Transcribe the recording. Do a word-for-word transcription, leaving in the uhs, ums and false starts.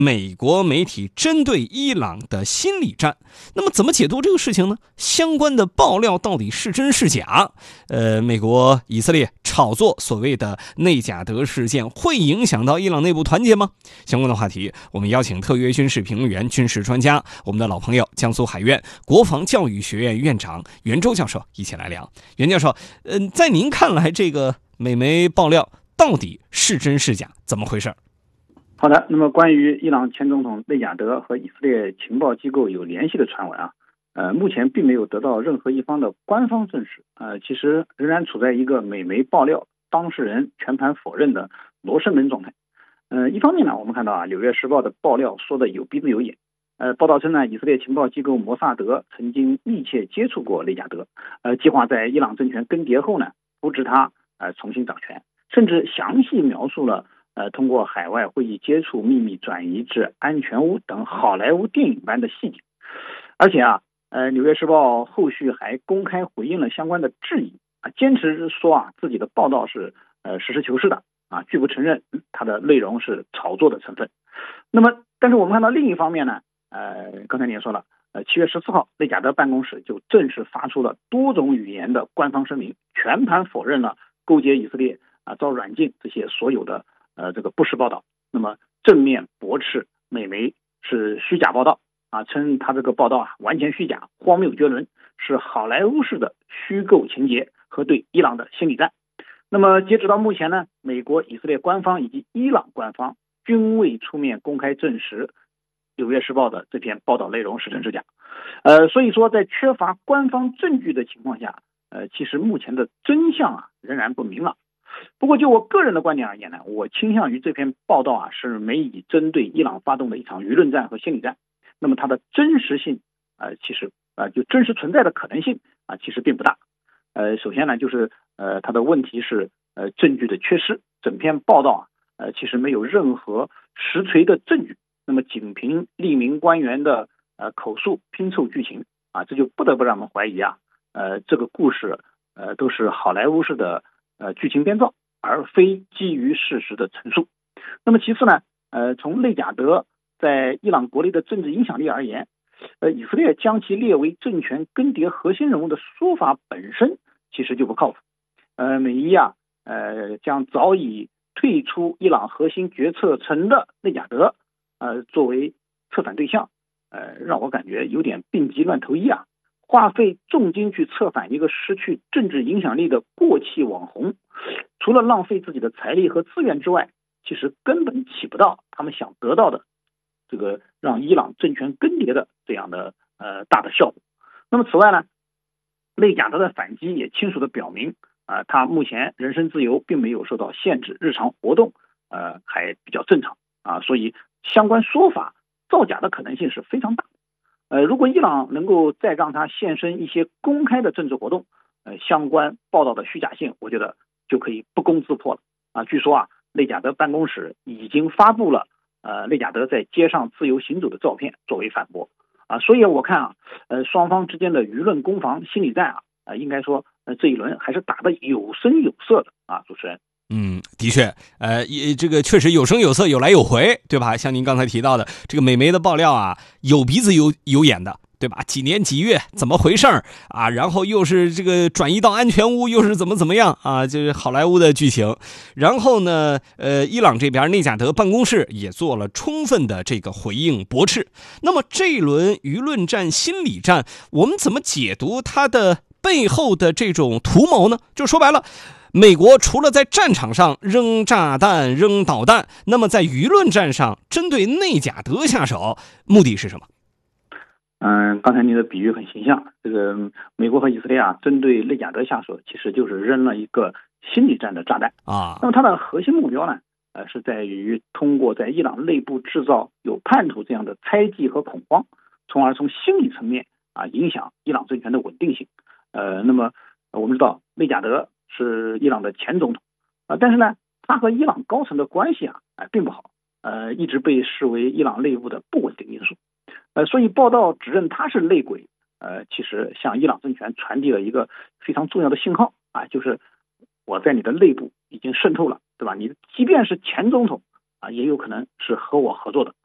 美国媒体针对伊朗的心理战。那么怎么解读这个事情呢？相关的爆料到底是真是假？呃，美国、以色列炒作所谓的内贾德事件，会影响到伊朗内部团结吗？相关的话题，我们邀请特约军事评论员、军事专家，我们的老朋友江苏海院国防教育学院院长袁周教授一起来聊。袁教授，嗯、呃，在您看来，这个美媒爆料到底是真是假？怎么回事？ 好的，那么关于伊朗前总统内贾德和以色列情报机构有联系的传闻啊，呃，目前并没有得到任何一方的官方证实，呃，其实仍然处在一个美媒爆料、当事人全盘否认的罗生门状态。呃，一方面呢，我们看到啊，《纽约时报》的爆料说的有鼻子有眼，呃，报道称呢，以色列情报机构摩萨德曾经密切接触过内贾德，呃，计划在伊朗政权更迭后呢，扶植他呃重新掌权，甚至详细描述了。呃，通过海外会议接触秘密转移至安全屋等好莱坞电影般的细节，而且啊，呃，《纽约时报》后续还公开回应了相关的质疑啊，坚持说啊自己的报道是呃实事求是的啊，拒不承认它的内容是炒作的成分。那么，但是我们看到另一方面呢，呃，刚才您也说了，呃，七月十四号，内贾德办公室就正式发出了多种语言的官方声明，全盘否认了勾结以色列啊、遭软禁这些所有的。呃，这个不实报道，那么正面驳斥美媒是虚假报道啊，称他这个报道啊完全虚假，荒谬绝伦，是好莱坞式的虚构情节和对伊朗的心理战。那么截止到目前呢，美国、以色列官方以及伊朗官方均未出面公开证实《纽约时报》的这篇报道内容是真是假。呃，所以说在缺乏官方证据的情况下，呃，其实目前的真相啊仍然不明朗。不过就我个人的观点而言呢，我倾向于这篇报道啊是美以针对伊朗发动的一场舆论战和心理战。那么它的真实性呃其实呃就真实存在的可能性啊其实并不大。呃首先呢就是呃它的问题是呃证据的缺失，整篇报道啊呃其实没有任何实锤的证据，那么仅凭匿名官员的呃口述拼凑剧情啊，这就不得不让我们怀疑啊呃这个故事呃都是好莱坞式的呃，剧情编造，而非基于事实的陈述。那么其次呢，呃，从内贾德在伊朗国内的政治影响力而言，呃，以色列将其列为政权更迭核心人物的说法本身其实就不靠谱。呃，美伊啊，呃，将早已退出伊朗核心决策层的内贾德，呃，作为策反对象，呃，让我感觉有点病急乱投医啊。花费重金去策反一个失去政治影响力的过气网红，除了浪费自己的财力和资源之外，其实根本起不到他们想得到的这个让伊朗政权更迭的这样的呃大的效果。那么此外呢，内贾德的反击也清楚地表明啊、呃，他目前人身自由并没有受到限制，日常活动呃还比较正常啊，所以相关说法造假的可能性是非常大。呃，如果伊朗能够再让他现身一些公开的政治活动，呃，相关报道的虚假性，我觉得就可以不攻自破了啊。据说啊，内贾德办公室已经发布了呃内贾德在街上自由行走的照片作为反驳啊。所以我看啊，呃，双方之间的舆论攻防、心理战啊，呃，应该说呃这一轮还是打得有声有色的啊，主持人。 嗯，的确，呃，也这个确实有声有色，有来有回，对吧？像您刚才提到的，这个美媒的爆料啊，有鼻子有有眼的，对吧？几年几月，怎么回事儿啊？然后又是这个转移到安全屋，又是怎么怎么样啊？就是好莱坞的剧情。然后呢，呃，伊朗这边内贾德办公室也做了充分的这个回应驳斥。那么这一轮舆论战、心理战，我们怎么解读它的背后的这种图谋呢？就说白了，美国除了在战场上扔炸弹、扔导弹，那么在舆论战上针对内贾德下手，目的是什么？ 嗯，刚才您的比喻很形象。这个美国和以色列啊，针对内贾德下手，其实就是扔了一个心理战的炸弹啊。 那么它的核心目标呢，呃，是在于通过在伊朗内部制造有叛徒这样的猜忌和恐慌，从而从心理层面啊影响伊朗政权的稳定性。呃，那么我们知道内贾德是伊朗的前总统啊、呃，但是呢，他和伊朗高层的关系啊，哎、呃，并不好，呃，一直被视为伊朗内部的不稳定因素。呃，所以报道指认他是内鬼，呃，其实向伊朗政权传递了一个非常重要的信号啊，就是我在你的内部已经渗透了，对吧？你即便是前总统啊，也有可能是和我合作的